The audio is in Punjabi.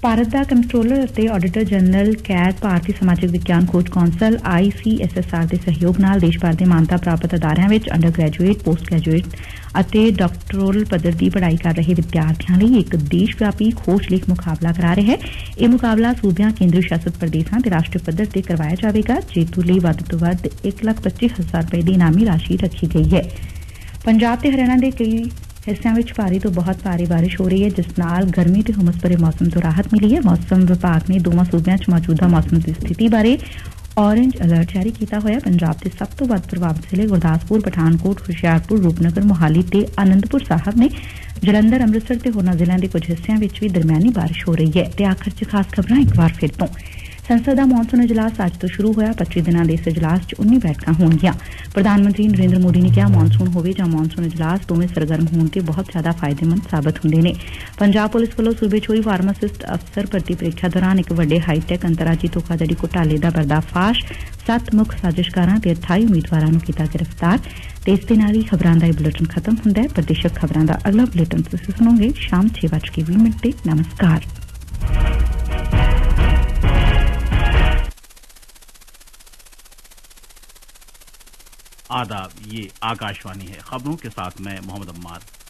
ਭਾਰਤ ਦਾ ਕੰਟਰੋਲਰ ਅਤੇ ਆਡੀਟਰ ਜਨਰਲ ਕੈਟ ਭਾਰਤੀ ਸਮਾਜਿਕ ਵਿਗਿਆਨ ਖੋਜ ਕੌਂਸਲ ICSSR ਦੇ ਸਹਿਯੋਗ ਨਾਲ ਦੇਸ਼ ਭਰ ਦੇ ਮਾਨਤਾ ਪ੍ਰਾਪਤ ਅਦਾਰਿਆਂ ਵਿੱਚ ਅੰਡਰ ਗ੍ਰੈਜੂਏਟ, ਪੋਸਟ ਗ੍ਰੈਜੂਏਟ ਅਤੇ ਡਾਕਟਰਲ ਪੱਧਰ ਦੀ ਪੜ੍ਹਾਈ ਕਰ ਰਹੇ ਵਿਦਿਆਰਥੀਆਂ ਲਈ ਇੱਕ ਦੇਸ਼ ਵਿਆਪੀ ਖੋਜ ਲੇਖ ਮੁਕਾਬਲਾ ਕਰਾ ਰਿਹਾ ਹੈ। ਇਹ ਮੁਕਾਬਲਾ ਸੂਬਿਆਂ, ਕੇਂਦਰੀ ਸ਼ਾਸਤ ਪ੍ਰਦੇਸ਼ਾਂ ਤੇ ਰਾਸ਼ਟਰੀ ਪੱਧਰ ਤੇ ਕਰਵਾਇਆ ਜਾਵੇਗਾ। ਜੇਤੂ ਲਈ ਵੱਧ ਤੋਂ ਵੱਧ 1,25,000 ਰੁਪਏ ਦੀ ਇਨਾਮੀ ਰਾਸ਼ੀ ਰੱਖੀ ਗਈ ਹੈ। ਪੰਜਾਬ ਤੇ ਹਰਿਆਣਾ ਦੇ ਕਈ ਹਿੱਸਿਆਂ ਵਿੱਚ ਭਾਰੀ ਤੋਂ ਬਹੁਤ ਭਾਰੀ ਬਾਰਿਸ਼ ਹੋ ਰਹੀ ਹੈ, ਜਿਸ ਨਾਲ ਗਰਮੀ ਤੇ ਹੁਮਸ ਭਰੇ ਮੌਸਮ ਤੋਂ ਰਾਹਤ ਮਿਲੀ ਹੈ। ਮੌਸਮ ਵਿਭਾਗ ਨੇ ਦੋਵਾਂ ਸੂਬਿਆਂ 'ਚ ਮੌਜੂਦਾ ਮੌਸਮ ਦੀ ਸਥਿਤੀ ਬਾਰੇ ਔਰੇਂਜ ਅਲਰਟ ਜਾਰੀ ਕੀਤਾ ਹੋਇਆ। ਪੰਜਾਬ ਦੇ ਸਭ ਤੋਂ ਵੱਧ ਪ੍ਰਭਾਵਿਤ ਜ਼ਿਲ੍ਹੇ ਗੁਰਦਾਸਪੁਰ, ਪਠਾਨਕੋਟ, ਹੁਸ਼ਿਆਰਪੁਰ, ਰੂਪਨਗਰ, ਮੋਹਾਲੀ ਤੇ ਆਨੰਦਪੁਰ ਸਾਹਿਬ ਨੇ। ਜਲੰਧਰ, ਅੰਮ੍ਰਿਤਸਰ ਤੇ ਹੋਰਨਾਂ ਜ਼ਿਲ੍ਹਿਆਂ ਦੇ ਕੁਝ ਹਿੱਸਿਆਂ ਵਿੱਚ ਵੀ ਦਰਮਿਆਨੀ ਬਾਰਿਸ਼ ਹੋ ਰਹੀ ਹੈ। ਤੇ ਆਖਰ 'ਚ ਖਾਸ ਖਬਰਾਂ ਇੱਕ ਵਾਰ ਫਿਰ ਤੋਂ। ਸੰਸਦ ਦਾ ਮੌਨਸੂਨ ਇਜਲਾਸ ਅੱਜ ਤੋਂ ਸ਼ੁਰੂ ਹੋਇਆ। 25 ਦਿਨਾਂ ਦੇ ਇਸ ਇਜਲਾਸ 'ਚ 19 ਬੈਠਕਾਂ ਹੋਣਗੀਆਂ। ਪ੍ਰਧਾਨ ਮੰਤਰੀ ਨਰਿੰਦਰ ਮੋਦੀ ਨੇ ਕਿਹਾ, ਮੌਨਸੂਨ ਹੋਵੇ ਜਾਂ ਮੌਨਸੂਨ ਇਜਲਾਸ, ਦੋਵੇਂ ਸਰਗਰਮ ਹੋਣ ਤੇ ਬਹੁਤ ਜ਼ਿਆਦਾ ਫਾਇਦੇਮੰਦ ਸਾਬਤ ਹੁੰਦੇ ਨੇ। ਪੰਜਾਬ ਪੁਲਿਸ ਵੱਲੋਂ ਸੂਬੇ 'ਚ ਹੋਈ ਫਾਰਮਾਸਿਸਟ ਅਫਸਰ ਭਰਤੀ ਪ੍ਰੀਖਿਆ ਦੌਰਾਨ ਇੱਕ ਵੱਡੇ ਹਾਈਟੈਕ ਅੰਤਰਰਾਜੀ ਧੋਖਾਧੜੀ ਘੁਟਾਲੇ ਦਾ ਪਰਦਾਫਾਸ਼। 7 ਮੁੱਖ ਸਾਜ਼ਿਸ਼ਕਾਰਾਂ ਤੇ 28 ਉਮੀਦਵਾਰਾਂ ਨੂੰ ਕੀਤਾ ਗ੍ਰਿਫਤਾਰ। ਤੇ ਇਸ ਦੇ ਨਾਲ ਹੀ ਖਬਰਾਂ ਦਾ ਇਹ ਬੁਲੇਟਿਨ ਖਤਮ ਹੁੰਦਾ ਹੈ। ਪ੍ਰਦੇਸ਼ਕ ਖਬਰਾਂ ਦਾ ਅਗਲਾ ਬੁਲੇਟਿਨ ਤੁਸੀਂ ਸੁਣੋਗੇ ਸ਼ਾਮ 6:20 ਤੇ। ਨਮਸਕਾਰ। आदाब, ये आकाशवाणी है। खबरों के साथ मैं मोहम्मद अम्मार।